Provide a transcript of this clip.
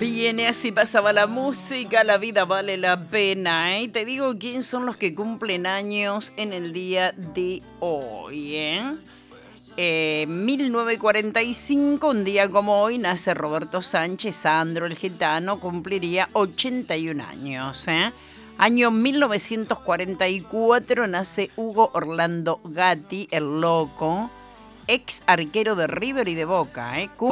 Bien, y así pasaba la música, la vida vale la pena, ¿eh? Te digo quién son los que cumplen años en el día de hoy, ¿eh? 1945, un día como hoy, nace Roberto Sánchez, Sandro el Gitano, cumpliría 81 años, ¿eh? Año 1944, nace Hugo Orlando Gatti, el Loco, ex arquero de River y de Boca, ¿eh?